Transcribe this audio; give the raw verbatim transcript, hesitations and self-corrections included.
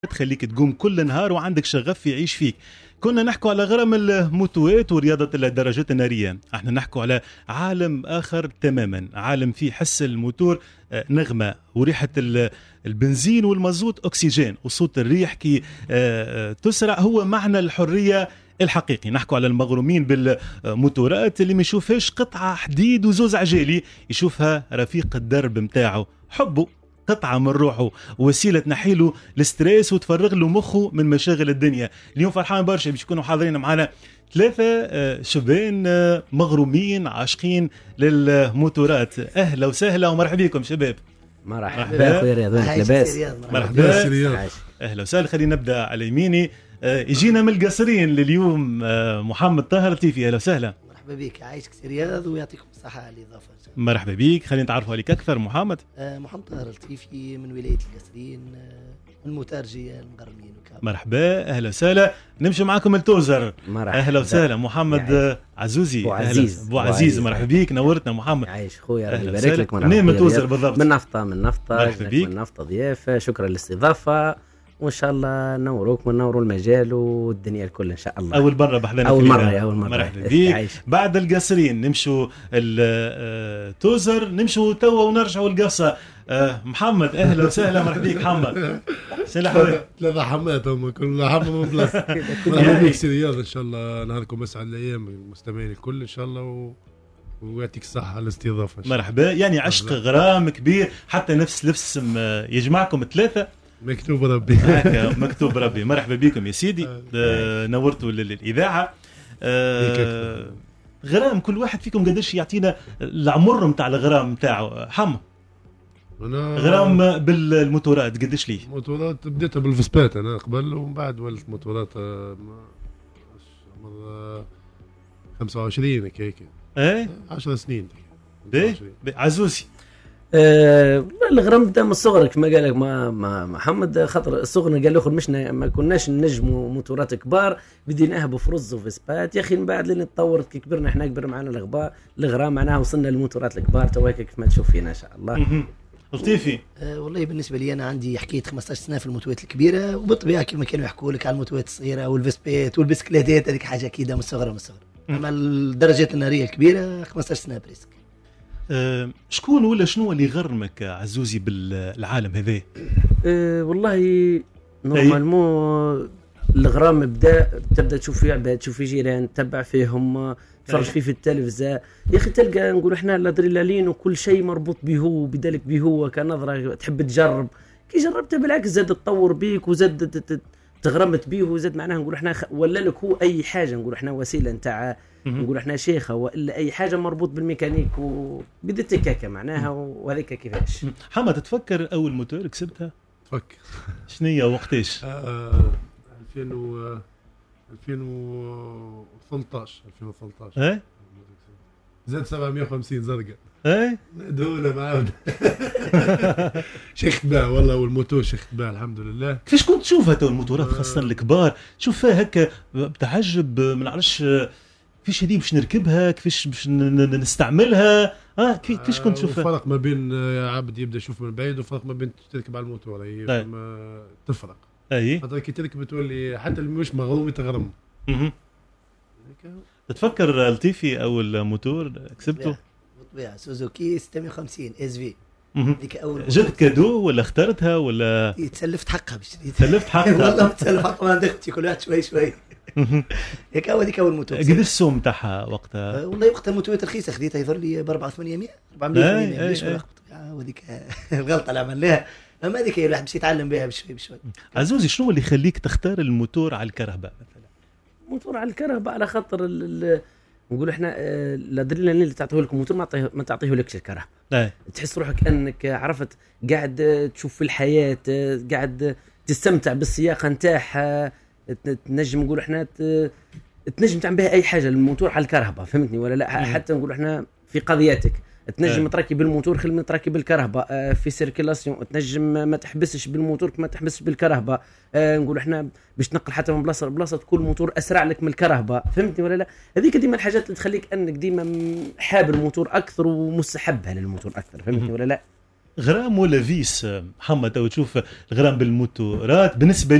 تخليك تقوم كل نهار وعندك شغف يعيش فيك. كنا نحكوا على غرام الموتوات ورياضة الدراجات النارية، احنا نحكوا على عالم آخر تماما، عالم فيه حس الموتور نغمة وريحة البنزين والمازوت أكسجين وصوت الريح كي تسرع، هو معنى الحرية الحقيقي. نحكوا على المغرومين بالموتورات اللي ما يشوفهاش قطعة حديد وزوز عجالي، يشوفها رفيق الدرب متاعه، حبه قطعة من روحه، وسيلة نحيله الستريس وتفرغ له مخه من مشاغل الدنيا. اليوم فرحان برشا باش يكونوا حاضرين معنا ثلاثة شبان مغرومين عاشقين للموتورات. أهلا وسهلا ومرحبا بكم شباب. مرحبا أخوي رياض، لاباس؟ مرحبا، أهلا وسهلا. خلينا نبدأ على يميني، يجينا من القصرين لليوم محمد طاهر التيفي. أهلا وسهلا. مرحبا بك، عايشك سي رياض ويعطيكم الصحة على الإضافة. مرحبا بك، خلينا نتعرفوا عليك أكثر. محمد آه محمد طاهر التيفي من ولاية القصرين، آه من متارجية المغرمين وكذا. مرحبا، أهلا وسهلا. نمشي معكم التوزر. مرحبا، أهلا وسهلا. محمد عزوزي، أبو عزيز، أبو عزيز، مرحبا بك، نورتنا محمد. عايش خويا، ربي يبارك لك. منين من التوزر بالضبط؟ من نفطة، من نفطة، مرحبا بك. من نفطة ضيافة. شكرا للاستضافة، وإن شاء الله نوروك ونوروا المجال والدنيا الكل إن شاء الله. أول مرة بحضرنا أول مرة يا أول مرة. مرحبا بك. بعد القصرين نمشوا التوزر، نمشوا توا ونرجعوا القصة. محمد أهلا وسهلا، مرحبا بك محمد. ثلاثة حمات هم كل حمة من بلاصة. مرحبا بك سي رياض، إن شاء الله نهاركم أسعد الأيام المستمعين الكل إن شاء الله، و... ويعطيك الصحة على الاستضافة. مرحبا. يعني عشق غرام كبير، حتى نفس لبس يجمعكم ثلاثة. مكتوب ربي. هكا مكتوب ربي. مرحبا بكم يا سيدي. آه نورتوا للإذاعة. آه غرام، كل واحد فيكم قدرش يعطينا العمر متاع الغرام متاعه. حم أنا غرام بالموتورات قدرش ليه؟ موتورات بديتها بالفسبات أنا قبل، ومن بعد ولت موتورات خمسة وعشرين هيك ايه عشر سنين. باهي عزوزي. أه الغرام بدا من الصغر كما قال لك ما ما محمد، خاطر الصغر قال له مش ما كناش نجموا موتورات كبار، بديناها بفرز وفسبات يا اخي. من بعد لين تطورت كي كبرنا احنا كبر معنا الغباء الغرام، معناها وصلنا للموتورات الكبار توا كيف ما تشوف فينا ان شاء الله. لطيفي. أه والله بالنسبه لي انا عندي حكايه خمسة عشر سنه في الموتورات الكبيره، وبالطبيعه كما كانوا يحكوا لك على الموتورات الصغيره والفسبات والبسكليتات، هذيك حاجه اكيده من الصغر من الصغر. اما الدرجات الناريه الكبيره خمسة عشر سنه بريسك. أه شكون ولا شنو اللي غرمك عزوزي بالعالم هذا؟ أه والله نورمالمون الغرام بدا تبدا تشوف فيه عباد، تشوف فيه جيران، تتبع فيهم، تفرج فيه في التلفزه يا اخي، تلقى نقول احنا الادرينالين وكل شيء مربوط به وبذلك به هو كنظره تحب تجرب. كي جربتها بالعكس زاد تطور بيك وزاد تغرمت به، وزاد معناها نقول احنا ولا لك هو اي حاجه نقول احنا وسيله نتاع نقول احنا شيخه والا اي حاجه مربوط بالميكانيك وبدت كاكا معناها، وهذيك كيفاش. حما تتفكر اول موتور كسبتها؟ تفكر شنية وقتاش؟ آه ألفين و ألفين وثمنطاش ألفين وثمنطاش ايه زاد سبعمية وخمسين زرقاء. ايه دولة معاود. شيخ تباع والله، والموتور شيخ تباع الحمد لله. كيفاش كنت تشوفها تو الموتورات خاصة الكبار؟ تشوف فيها هكا بتعجب، ما نعرفش كيفاش هذه باش نركبها، كيفاش باش نستعملها. اه كيفاش كنت تشوفها؟ فرق ما بين عبد يبدا يشوف من بعيد، وفرق ما بين تركب على الموتور، هي تفرق. اي خاطر كي تركب تولي حتى اللي مش مغروم يتغرم. اها تتفكر لطيفي اول موتور كسبته؟ بالطبيعه سوزوكي ستمية وخمسين اس في. ديك اول جبت كادو ولا اخترتها ولا تسلفت حقها؟ باش تسلفت حقها والله تسلف حقها، ما دختي كل واحد شوي شوي. هيك هو هذيك اول موتور. قديش السوم تاعها وقتها؟ أه والله وقتها موتورات رخيصه، خديتها يظهر لي ب أربعة آلاف وثمانمية أربعمية ليش بالطبيعه، وهذيك الغلطه اللي عملناها. اما هذيك هي الواحد باش يتعلم بها بشوي بشوي. عزوزي، شنو اللي يخليك تختار الموتور على الكهرباء مثلا؟ موتور على الكهرباء على خاطر نقول احنا الادرينالين اللي تعطيه لك الموتور ما تعطيه ما تعطيه لكش الكهرباء. أي. تحس روحك انك عرفت قاعد تشوف في الحياه، قاعد تستمتع بالسياقه نتاعها، تنجم نقول احنا تنجم تعمل بها اي حاجه. الموتور على الكهرباء فهمتني ولا لا؟ حتى نقول احنا في قضياتك تنجم تركب الموتور خل من تركب بالكهرباء، في سيركيلاسيون تنجم ما تحبسش بالموتور كما تحبسش بالكهرباء. أه نقول احنا باش تنقل حتى من بلاصه لبلاصه تكون الموتور اسرع لك من الكهرباء، فهمتني ولا لا؟ هذيك ديما الحاجات اللي تخليك انك ديما حاب الموتور اكثر ومستحبها للموتور اكثر، فهمتني ولا لا؟ غرام ولا فيس محمد؟ او تشوف الغرام بالموتورات بالنسبه